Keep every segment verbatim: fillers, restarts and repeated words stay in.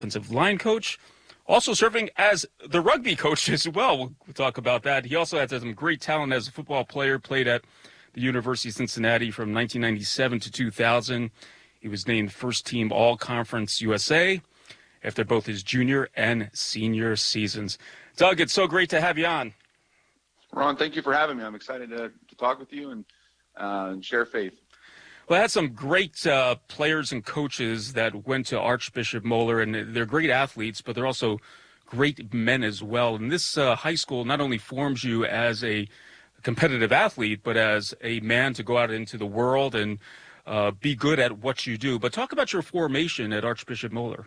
offensive line coach, also serving as the rugby coach as well. We'll, we'll talk about that. He also had some great talent as a football player, played at the University of Cincinnati from nineteen ninety-seven to two thousand. He was named first team All-Conference U S A after both his junior and senior seasons. Doug, it's so great to have you on. Ron, thank you for having me. I'm excited to, to talk with you and, uh, and share faith. Well, I had some great uh, players and coaches that went to Archbishop Moeller, and they're great athletes, but they're also great men as well. And this uh, high school not only forms you as a competitive athlete, but as a man to go out into the world and uh, be good at what you do. But talk about your formation at Archbishop Moeller.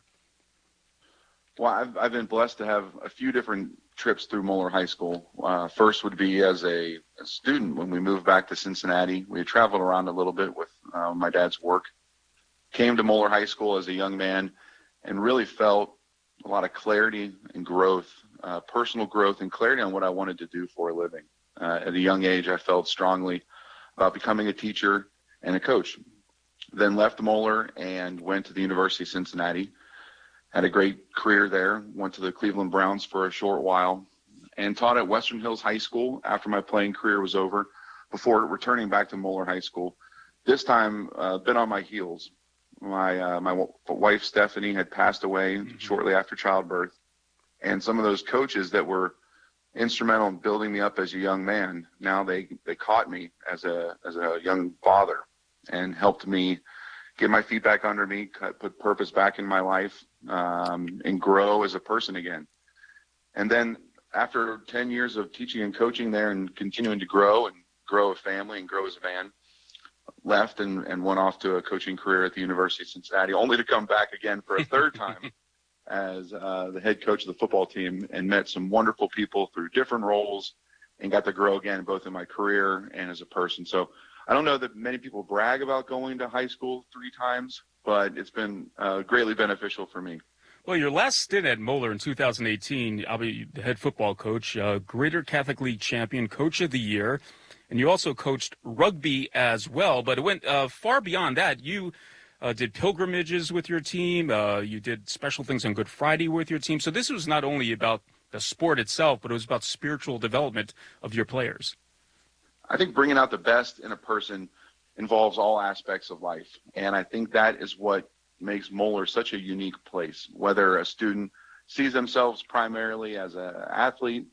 Well, I've, I've been blessed to have a few different trips through Moeller High School. Uh, first would be as a, a student when we moved back to Cincinnati. We had traveled around a little bit with uh, my dad's work. Came to Moeller High School as a young man and really felt a lot of clarity and growth, uh, personal growth and clarity on what I wanted to do for a living. Uh, at a young age, I felt strongly about becoming a teacher and a coach. Then left Moeller and went to the University of Cincinnati. Had a great career there, went to the Cleveland Browns for a short while, and taught at Western Hills High School after my playing career was over, before returning back to Moeller High School. This time, uh, been on my heels. My uh, my w- wife, Stephanie, had passed away mm-hmm. shortly after childbirth, and some of those coaches that were instrumental in building me up as a young man, now they, they caught me as a as a young father and helped me get my feet back under me, put purpose back in my life, um, and grow as a person again. And then after ten years of teaching and coaching there and continuing to grow and grow a family and grow as a man, left and, and went off to a coaching career at the University of Cincinnati, only to come back again for a third time as uh, the head coach of the football team, and met some wonderful people through different roles and got to grow again, both in my career and as a person. So I don't know that many people brag about going to high school three times, but it's been uh, greatly beneficial for me. Well, your last stint at Moeller in two thousand eighteen, I'll be the head football coach, uh, Greater Catholic League champion, coach of the year, and you also coached rugby as well. But it went uh, far beyond that. You uh, did pilgrimages with your team. Uh, you did special things on Good Friday with your team. So this was not only about the sport itself, but it was about spiritual development of your players. I think bringing out the best in a person involves all aspects of life. And I think that is what makes Moeller such a unique place, whether a student sees themselves primarily as an athlete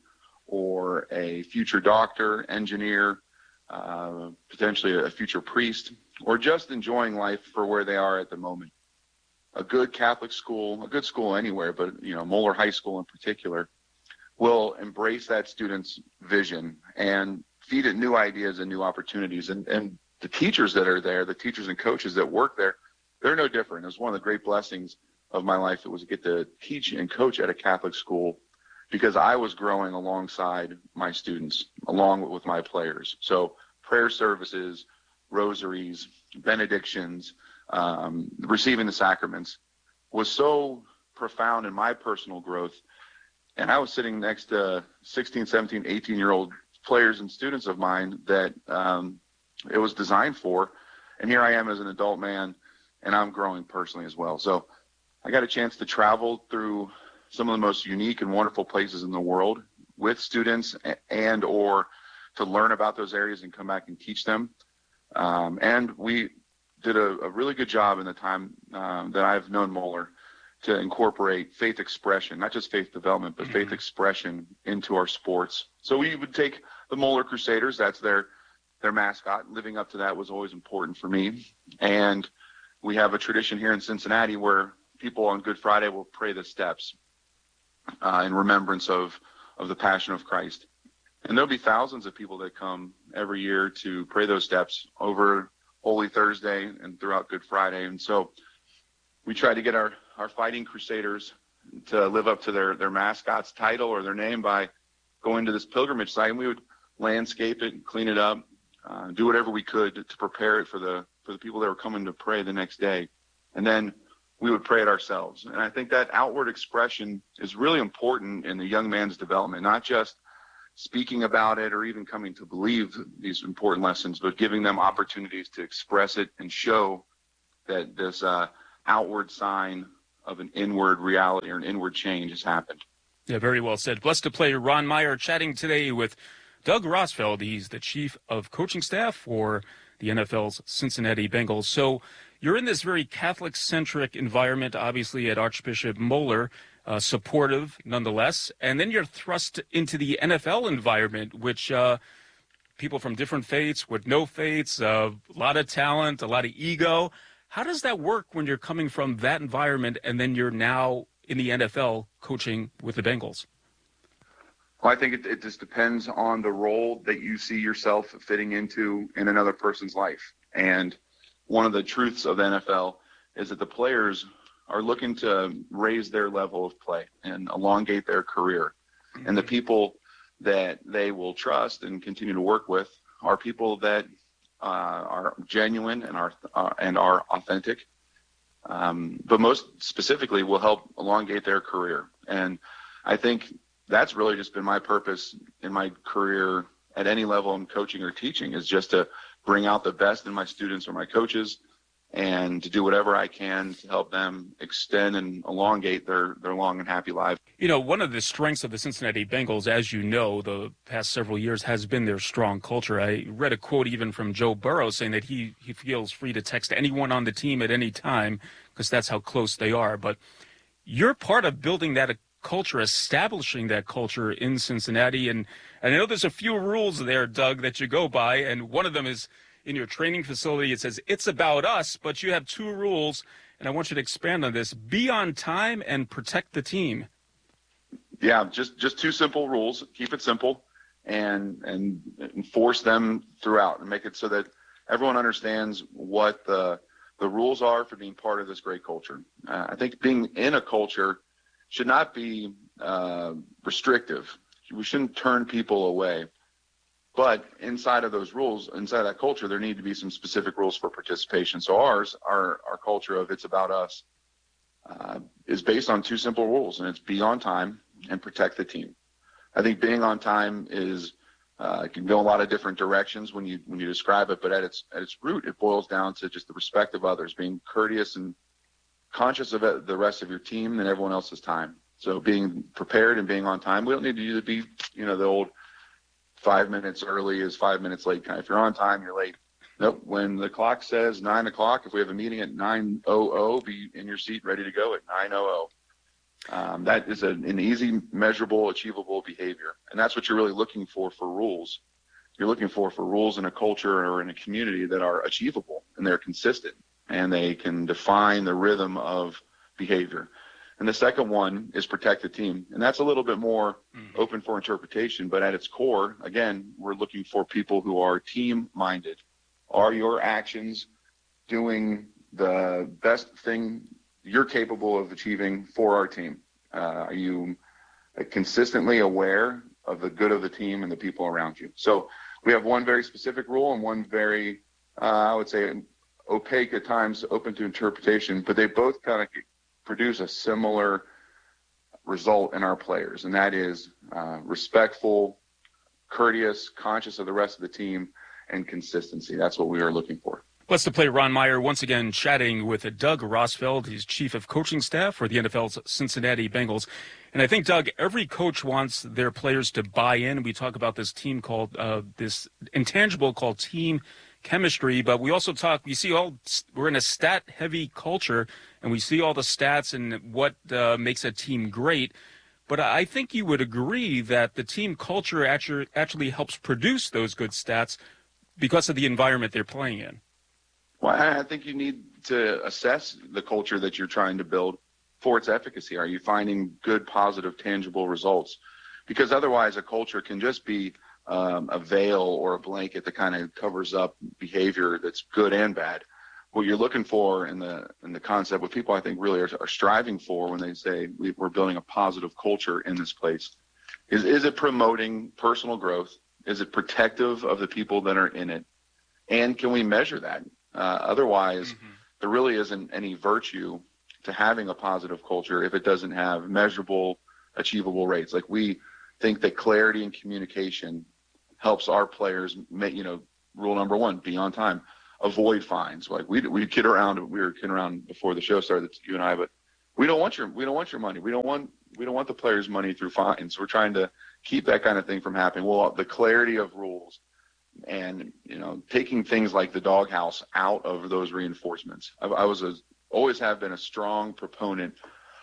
or a future doctor, engineer, uh, potentially a future priest, or just enjoying life for where they are at the moment. A good Catholic school, a good school anywhere, but you know, Moeller High School in particular, will embrace that student's vision and feed it new ideas and new opportunities. And, and the teachers that are there, the teachers and coaches that work there, they're no different. It was one of the great blessings of my life. It was to get to teach and coach at a Catholic school because I was growing alongside my students, along with my players. So prayer services, rosaries, benedictions, um, receiving the sacraments was so profound in my personal growth. And I was sitting next to sixteen, seventeen, eighteen-year-old players and students of mine that um, it was designed for. And here I am as an adult man, and I'm growing personally as well. So I got a chance to travel through some of the most unique and wonderful places in the world with students and or to learn about those areas and come back and teach them. Um, and we did a, a really good job in the time um, that I've known Moeller to incorporate faith expression, not just faith development, but mm-hmm. faith expression into our sports. So we would take the Moeller Crusaders, that's their their mascot. Living up to that was always important for me. And we have a tradition here in Cincinnati where people on Good Friday will pray the steps uh, in remembrance of, of the Passion of Christ. And there'll be thousands of people that come every year to pray those steps over Holy Thursday and throughout Good Friday. And so we try to get our, our fighting Crusaders to live up to their, their mascot's title or their name by going to this pilgrimage site. And we would landscape it and clean it up, uh, do whatever we could to, to prepare it for the for the people that were coming to pray the next day. And then we would pray it ourselves. And I think that outward expression is really important in the young man's development, not just speaking about it or even coming to believe these important lessons, but giving them opportunities to express it and show that this uh, outward sign of an inward reality or an inward change has happened. Yeah, very well said. Blessed to play Ron Meyer chatting today with Doug Rosfeld. He's the chief of coaching staff for the N F L's Cincinnati Bengals. So you're in this very Catholic-centric environment, obviously, at Archbishop Moeller, uh, supportive nonetheless. And then you're thrust into the N F L environment, which uh, people from different faiths with no faiths, uh, a lot of talent, a lot of ego. How does that work when you're coming from that environment and then you're now in the N F L coaching with the Bengals? Well, I think it, it just depends on the role that you see yourself fitting into in another person's life. And one of the truths of the N F L is that the players are looking to raise their level of play and elongate their career. Mm-hmm. And the people that they will trust and continue to work with are people that uh, are genuine and are uh, and are authentic. Um, but most specifically will help elongate their career. And I think that's really just been my purpose in my career at any level I'm coaching or teaching, is just to bring out the best in my students or my coaches and to do whatever I can to help them extend and elongate their, their long and happy lives. You know, one of the strengths of the Cincinnati Bengals, as you know, the past several years has been their strong culture. I read a quote even from Joe Burrow saying that he, he feels free to text anyone on the team at any time because that's how close they are. But you're part of building that culture, establishing that culture in Cincinnati. And, and I know there's a few rules there, Doug, that you go by, and one of them is in your training facility. It says, it's about us, but you have two rules, and I want you to expand on this. Be on time and protect the team. Yeah, just, just two simple rules. Keep it simple and, and enforce them throughout and make it so that everyone understands what the, the rules are for being part of this great culture. Uh, I think being in a culture should not be uh, restrictive. We shouldn't turn people away. But inside of those rules, inside that culture, there need to be some specific rules for participation. So ours, our, our culture of It's About Us, uh, is based on two simple rules, and it's be on time and protect the team. I think being on time is uh, can go a lot of different directions when you when you describe it, but at its at its root, it boils down to just the respect of others, being courteous and conscious of it, the rest of your team and everyone else's time. So being prepared and being on time. We don't need you to be, you know, the old five minutes early is five minutes late kind. If you're on time, you're late. Nope. When the clock says nine o'clock, if we have a meeting at nine hundred, be in your seat ready to go at nine hundred. Um, that is a, an easy, measurable, achievable behavior. And that's what you're really looking for for rules. You're looking for for rules in a culture or in a community that are achievable and they're consistent and they can define the rhythm of behavior. And the second one is protect the team. And that's a little bit more mm-hmm. open for interpretation, but at its core, again, we're looking for people who are team-minded. Are your actions doing the best thing you're capable of achieving for our team? Uh, are you consistently aware of the good of the team and the people around you? So we have one very specific rule and one very, uh, I would say, opaque at times, open to interpretation, but they both kind of produce a similar result in our players, and that is uh, respectful, courteous, conscious of the rest of the team, and consistency. That's what we are looking for. Let's play Ron Meyer once again chatting with Doug Rosfeld. He's chief of coaching staff for the N F L's Cincinnati Bengals. And I think, Doug, every coach wants their players to buy in. We talk about this team called, uh, this intangible called team chemistry, but we also talk, we see all, we're in a stat-heavy culture, and we see all the stats and what uh, makes a team great. But I think you would agree that the team culture actually, actually helps produce those good stats because of the environment they're playing in. Well, I think you need to assess the culture that you're trying to build for its efficacy. Are you finding good, positive, tangible results? Because otherwise a culture can just be um, a veil or a blanket that kind of covers up behavior that's good and bad. What you're looking for in the in the concept, what people I think really are, are striving for when they say we, we're building a positive culture in this place, is is it promoting personal growth? Is it protective of the people that are in it? And can we measure that? Uh, otherwise, mm-hmm. there really isn't any virtue to having a positive culture if it doesn't have measurable, achievable rates. Like we think that clarity and communication helps our players make, you know, rule number one, be on time, avoid fines. Like we we kid around, we were kidding around before the show started, you and I, but we don't want your we don't want your money. We don't want we don't want the players' money through fines. We're trying to keep that kind of thing from happening. Well, the clarity of rules and, you know, taking things like the doghouse out of those reinforcements. I, I was a, always have been a strong proponent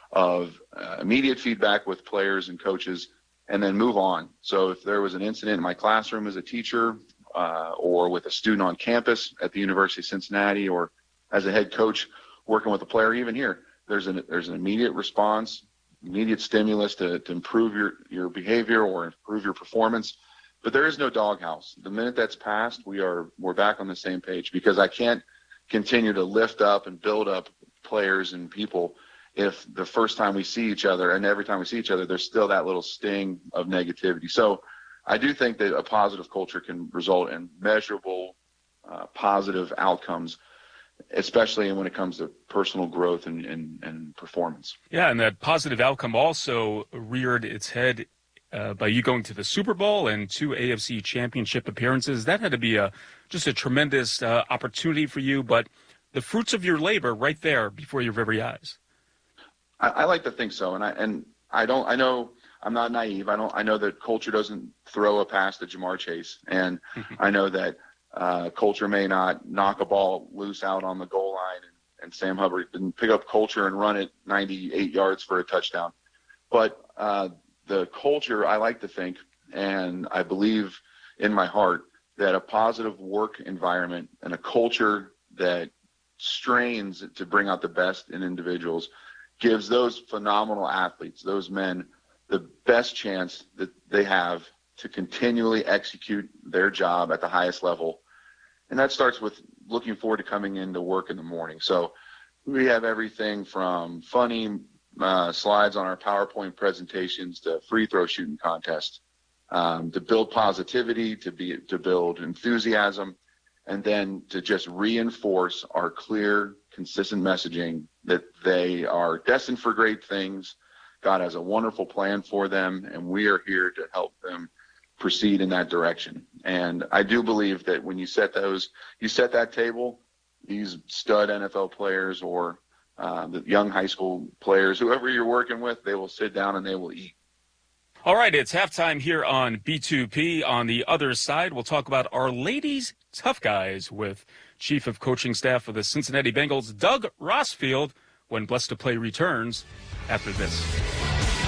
of uh, immediate feedback with players and coaches, and then move on. So if there was an incident in my classroom as a teacher, uh, or with a student on campus at the University of Cincinnati, or as a head coach working with a player, even here, there's an there's an immediate response, immediate stimulus to, to improve your, your behavior or improve your performance. But there is no doghouse. The minute that's passed, we are we're back on the same page, because I can't continue to lift up and build up players and people if the first time we see each other and every time we see each other, there's still that little sting of negativity. So I do think that a positive culture can result in measurable, uh, positive outcomes, especially when it comes to personal growth and, and, and performance. Yeah, and that positive outcome also reared its head uh, by you going to the Super Bowl and two A F C championship appearances. That had to be a just a tremendous uh, opportunity for you, but the fruits of your labor right there before your very eyes. I, I like to think so, and I and I don't. I know I'm not naive. I don't. I know that culture doesn't throw a pass to Jamar Chase, and I know that uh, culture may not knock a ball loose out on the goal line, and, and Sam Hubbard didn't pick up culture and run it ninety-eight yards for a touchdown. But uh, the culture, I like to think, and I believe in my heart, that a positive work environment and a culture that strains to bring out the best in individuals gives those phenomenal athletes, those men, the best chance that they have to continually execute their job at the highest level. And that starts with looking forward to coming into work in the morning. So we have everything from funny uh, slides on our PowerPoint presentations to free throw shooting contests, um, to build positivity, to be to build enthusiasm, and then to just reinforce our clear, consistent messaging that they are destined for great things. God has a wonderful plan for them, and we are here to help them proceed in that direction. And I do believe that when you set those, you set that table, these stud N F L players or uh, the young high school players, whoever you're working with, they will sit down and they will eat. All right, it's halftime here on B two P. On the other side, we'll talk about our ladies' tough guys with Chief of Coaching Staff of the Cincinnati Bengals, Doug Rossfield, when Blessed to Play returns after this.